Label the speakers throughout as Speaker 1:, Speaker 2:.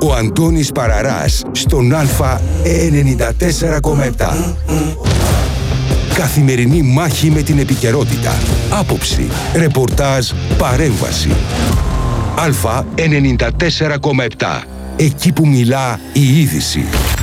Speaker 1: Ο Αντώνης Παραράς στον Α94,7. Καθημερινή μάχη με την επικαιρότητα. Άποψη, ρεπορτάζ, παρέμβαση. Α94,7. Εκεί που μιλά η είδηση.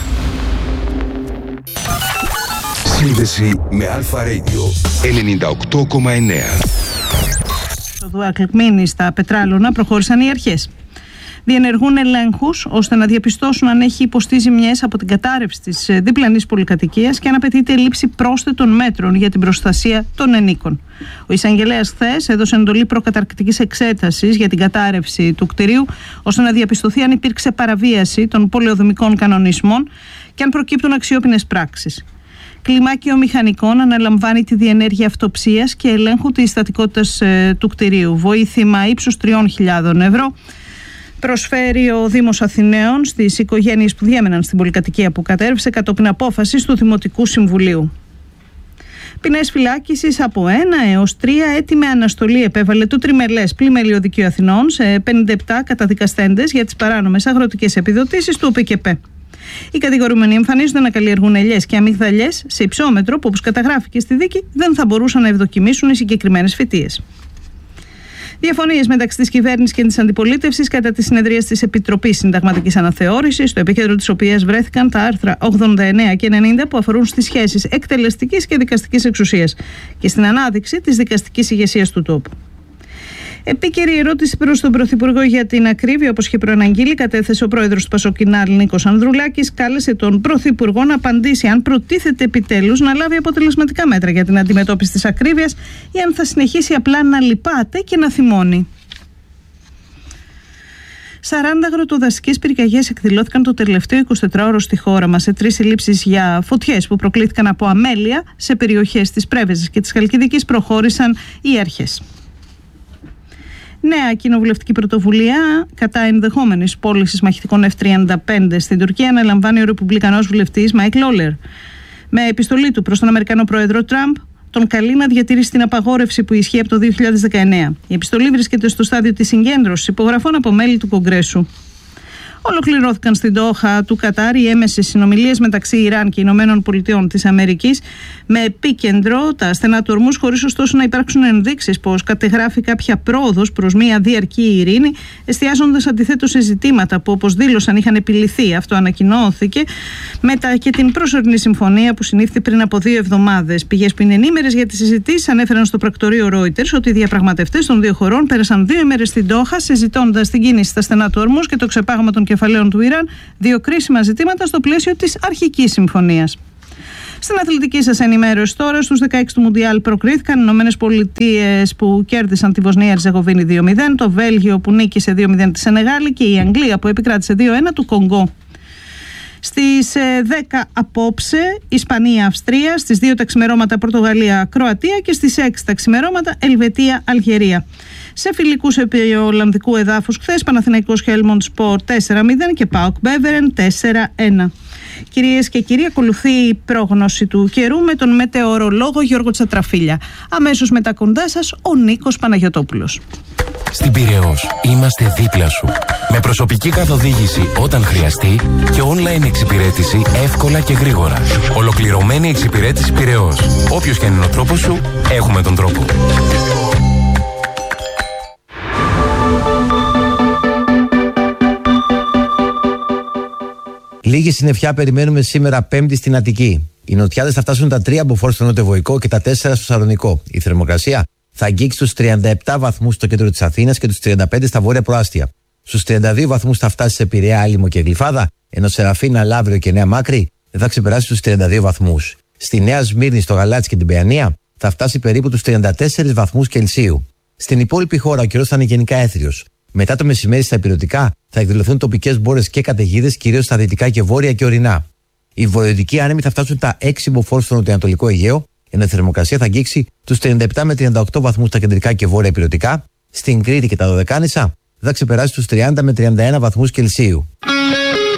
Speaker 1: Σύνδεση με Αλφα Radio 98,9.
Speaker 2: Στο Δουάκλικ στα Πετράλωνα προχώρησαν οι αρχές. Διενεργούν ελέγχους ώστε να διαπιστώσουν αν έχει υποστεί ζημιές από την κατάρρευση της διπλανής πολυκατοικίας και αν απαιτείται λήψη πρόσθετων μέτρων για την προστασία των ενίκων. Ο εισαγγελέας χθες έδωσε εντολή προκαταρκτικής εξέτασης για την κατάρρευση του κτηρίου ώστε να διαπιστωθεί αν υπήρξε παραβίαση των πολεοδομικών κανονισμών και αν προκύπτουν αξιόπινες πράξεις. Κλιμάκιο μηχανικών αναλαμβάνει τη διενέργεια αυτοψίας και ελέγχου της στατικότητας του κτηρίου. Βοήθημα ύψους 3.000 ευρώ προσφέρει ο Δήμος Αθηναίων στις οικογένειες που διέμεναν στην πολυκατοικία που κατέρευσε κατόπιν απόφασης του Δημοτικού Συμβουλίου. Ποινές φυλάκισης από 1 έως 3 έτη με αναστολή επέβαλε το τριμελές πλημελείο Δικαίου Αθηνών σε 57 καταδικαστέντες για τις παράνομες αγροτικές επιδοτήσεις του ΟΠΚΠ. Οι κατηγορούμενοι εμφανίζονται να καλλιεργούν ελιές και αμυγδαλιές σε υψόμετρο που, όπως καταγράφηκε στη δίκη, δεν θα μπορούσαν να ευδοκιμήσουν οι συγκεκριμένες φυτείες. Διαφωνίες μεταξύ της κυβέρνησης και της αντιπολίτευσης κατά τη συνεδρία της Επιτροπής Συνταγματικής Αναθεώρησης, στο επίκεντρο της οποίας βρέθηκαν τα άρθρα 89 και 90 που αφορούν στις σχέσεις εκτελεστικής και δικαστικής εξουσίας και στην ανάδειξη της δικαστικής ηγεσίας του τόπου. Επίκαιρη ερώτηση προς τον Πρωθυπουργό για την ακρίβεια, όπως είχε προαναγγείλει, κατέθεσε ο πρόεδρος του Πασοκινάλ Νίκος Ανδρουλάκης. Κάλεσε τον Πρωθυπουργό να απαντήσει αν προτίθεται επιτέλους να λάβει αποτελεσματικά μέτρα για την αντιμετώπιση της ακρίβειας ή αν θα συνεχίσει απλά να λυπάται και να θυμώνει. 40 αγροτοδασικές πυρκαγιές εκδηλώθηκαν το τελευταίο 24ωρο στη χώρα μας σε 3 συλλήψεις για φωτιές που προκλήθηκαν από αμέλεια σε περιοχές της Πρέβεζας και της Χαλκιδικής προχώρησαν οι αρχές. Νέα κοινοβουλευτική πρωτοβουλία κατά ενδεχόμενης πώλησης μαχητικών F-35 στην Τουρκία αναλαμβάνει ο ρεπουμπλικανός βουλευτής Μάικ Λόλερ. Με επιστολή του προς τον Αμερικανό πρόεδρο Τραμπ, τον καλεί να διατηρήσει την απαγόρευση που ισχύει από το 2019. Η επιστολή βρίσκεται στο στάδιο της συγκέντρωσης υπογραφών από μέλη του Κογκρέσου. Ολοκληρώθηκαν στην Ντόχα του Κατάρ οι έμεσες συνομιλίες μεταξύ Ιράν και Ηνωμένων Πολιτειών της Αμερικής με επίκεντρο τα στενά του Ορμούζ, χωρίς ωστόσο να υπάρξουν ενδείξεις πως κατεγράφει κάποια πρόοδος προς μια διαρκή ειρήνη, εστιάζοντας αντιθέτως σε ζητήματα που, όπως δήλωσαν, είχαν επιληθεί. Αυτό ανακοινώθηκε μετά και την προσωρινή συμφωνία που συνήφθη πριν από 2 εβδομάδες. Πηγές που είναι ενήμερες για τις συζητήσεις ανέφεραν στο πρακτορείο Reuters ότι οι διαπραγματευτές των 2 χωρών πέρασαν 2 ημέρες στην Ντόχα συζητώντας την κίνηση στα στενά του Ορμούζ και το ξεπάγμα των κεφαλαίων του Ιράν, 2 κρίσιμα ζητήματα στο πλαίσιο της αρχικής συμφωνίας. Στην αθλητική σας ενημέρωση τώρα, στους 16 του Μουντιάλ προκρίθηκαν οι Ηνωμένες Πολιτείες που κέρδισαν τη Βοσνία Ερζεγοβίνη 2-0, το Βέλγιο που νίκησε 2-0 τη Σενεγάλη και η Αγγλία που επικράτησε 2-1 του Κονγκό. Στις 10 απόψε Ισπανία-Αυστρία, στις 2 τα ξημερώματα Πορτογαλία-Κροατία και στις 6 τα ξημερώματα Ελβετία-Αλγερία. Σε φιλικούς επί Ολλανδικού εδάφους χθες, Παναθηναϊκός Χέλμοντ Σπορ 4-0 και ΠΑΟΚ Μπέβερεν 4-1. Κυρίες και κύριοι, ακολουθεί η πρόγνωση του καιρού με τον μετεωρολόγο Γιώργο Τσατραφίλια. Αμέσως μετά κοντά σας ο Νίκος Παναγιωτόπουλος.
Speaker 3: Στην Πειραιώς είμαστε δίπλα σου. Με προσωπική καθοδήγηση όταν χρειαστεί και online εξυπηρέτηση εύκολα και γρήγορα. Ολοκληρωμένη εξυπηρέτηση Πειραιώς. Όποιος και αν είναι ο τρόπος σου, έχουμε τον τρόπο.
Speaker 4: Λίγη συννεφιά περιμένουμε σήμερα Πέμπτη στην Αττική. Οι νοτιάδες θα φτάσουν τα 3 μποφόρ στο νοτιοβοϊκό και τα 4 στο Σαλονικό. Η θερμοκρασία θα αγγίξει τους 37 βαθμούς στο κέντρο της Αθήνας και τους 35 στα βόρεια προάστια. Στους 32 βαθμούς θα φτάσει σε Πειραιά, Άλυμο και Γλυφάδα, ενώ Σεραφίνα, Λαύριο και Νέα Μάκρη δεν θα ξεπεράσει τους 32 βαθμούς. Στη Νέα Σμύρνη, στο Γαλάτσι και την Παιανία θα φτάσει περίπου τους 34 βαθμούς Κελσίου. Στην υπόλοιπη χώρα ο καιρός θα είναι γενικά έθριος. Μετά το μεσημέρι στα ηπειρωτικά θα εκδηλωθούν τοπικές μπόρες και καταιγίδες, κυρίως στα δυτικά και βόρεια και ορεινά. Οι βορειοδυτικοί άνεμοι θα φτάσουν τα 6 μποφόρ στο νοτιοανατολικό Αιγαίο, ενώ η θερμοκρασία θα αγγίξει τους 37 με 38 βαθμούς στα κεντρικά και βόρεια ηπειρωτικά. Στην Κρήτη και τα Δωδεκάνησα θα ξεπεράσει τους 30 με 31 βαθμούς Κελσίου.